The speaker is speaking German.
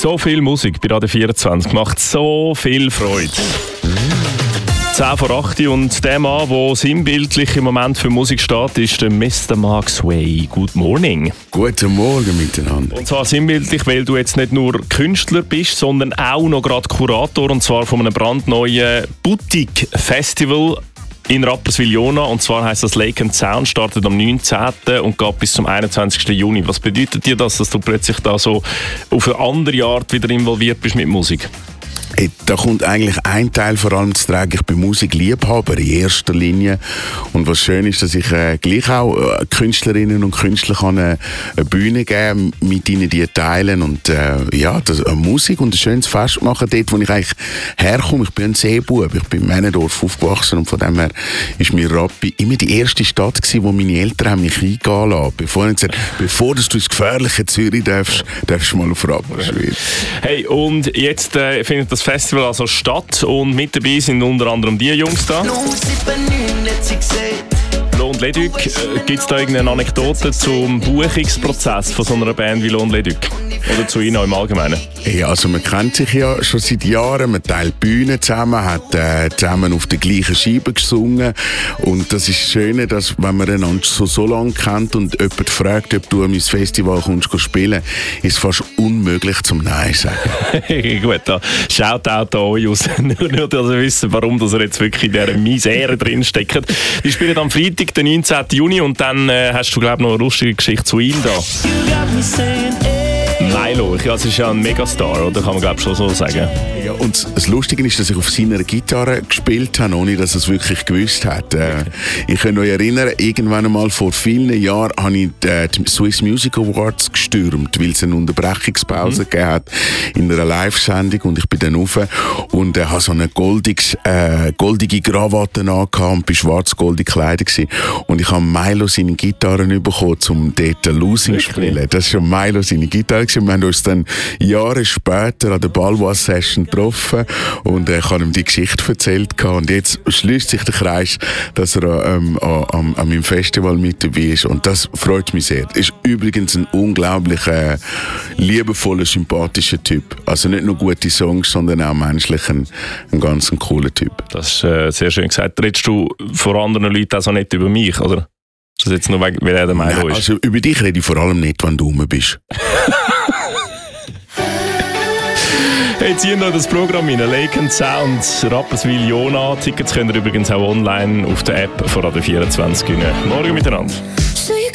So viel Musik bei Radio 24 macht so viel Freude. 10 vor 8 und der Mann, der sinnbildlich im Moment für Musik steht, ist der Mr. Mark Sway. Good morning. Guten Morgen miteinander. Und zwar sinnbildlich, weil du jetzt nicht nur Künstler bist, sondern auch noch gerade Kurator, und zwar von einem brandneuen Boutique-Festival in Rapperswil-Jona. Und zwar heisst das Lake and Sound, startet am 19. und geht bis zum 21. Juni. Was bedeutet dir das, dass du plötzlich da so auf eine andere Art wieder involviert bist mit Musik? Hey, da kommt eigentlich ein Teil vor allem zu tragen. Ich bin Musikliebhaber in erster Linie. Und was schön ist, dass ich gleich auch Künstlerinnen und Künstler kann eine Bühne geben, mit ihnen die teilen und das, Musik und ein schönes Fest machen dort, wo ich eigentlich herkomme. Ich bin ein Seebub, ich bin in Männendorf aufgewachsen und von dem her ist mir Rappi immer die erste Stadt gewesen, wo meine Eltern haben mich eingehen lassen. Bevor du ins gefährliche Zürich darfst du mal auf Rapperswil. Hey, und jetzt findet das Festival also statt und mit dabei sind unter anderem die Jungs da. Lo und Leduc. Gibt es da irgendeine Anekdote zum Buchungsprozess von so einer Band wie Lo und Leduc? Oder zu Ihnen im Allgemeinen? Ja, also man kennt sich ja schon seit Jahren, man teilt Bühnen zusammen, hat zusammen auf der gleichen Scheibe gesungen und das ist das Schöne, dass wenn man einander so lange kennt und jemand fragt, ob du an mein Festival kommst spielen, ist es fast unmöglich zum Nein sagen. Gut, da schaut auch da euch aus, nur dass ihr wisst, warum ihr jetzt wirklich in dieser Misere drinsteckt. Die spielen am Freitag, den 19. Juni und dann hast du, glaube ich, noch eine lustige Geschichte zu ihm da. Milo, das ist ja ein Megastar, oder? Kann man, glaube ich, schon so sagen. Ja, und das Lustige ist, dass ich auf seiner Gitarre gespielt habe, ohne dass er es wirklich gewusst hat. Ich kann mich erinnern, irgendwann einmal vor vielen Jahren habe ich die Swiss Music Awards gestürmt, weil es eine Unterbrechungspause gegeben hat in einer Live-Sendung und ich bin dann rauf und habe so eine goldige Krawatte angehabt und bin schwarz-goldig gekleidet gewesen. Und ich habe Milo seine Gitarre bekommen, um dort Losing zu spielen. Das ist schon Milo seine Gitarre gewesen. Wir haben uns dann Jahre später an der Balwa-Session getroffen und ich habe ihm die Geschichte erzählt und jetzt schließt sich der Kreis, dass er an meinem Festival mit dabei ist und das freut mich sehr. Er ist übrigens ein unglaublich liebevoller, sympathischer Typ. Also nicht nur gute Songs, sondern auch menschlich ein ganz cooler Typ. Das ist sehr schön gesagt. Redest du vor anderen Leuten also nicht über mich, oder? Ist das jetzt nur, weil er der Meinung ist? Also über dich rede ich vor allem nicht, wenn du rum bist. Hey, ziehen noch das Programm rein. Lake and Sound, Rapperswil-Jona. Tickets könnt ihr übrigens auch online auf der App von Radio 24 gewinnen. Morgen miteinander.